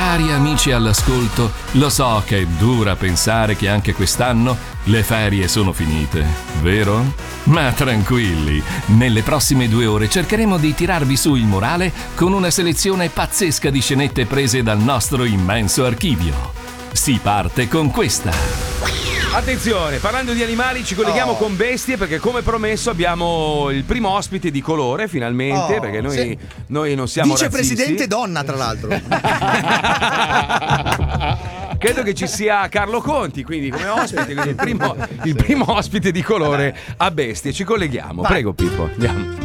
Cari amici all'ascolto, lo so che è dura pensare che anche quest'anno le ferie sono finite, vero? Ma tranquilli, nelle prossime 2 ore cercheremo di tirarvi su il morale con una selezione pazzesca di scenette prese dal nostro immenso archivio. Si parte con questa. Attenzione, parlando di animali ci colleghiamo con bestie perché come promesso abbiamo il primo ospite di colore finalmente, perché noi non siamo vicepresidente razzisti. donna tra l'altro. Credo che ci sia Carlo Conti quindi come ospite, quindi il primo ospite di colore a bestie. Ci colleghiamo. Prego Pippo, andiamo.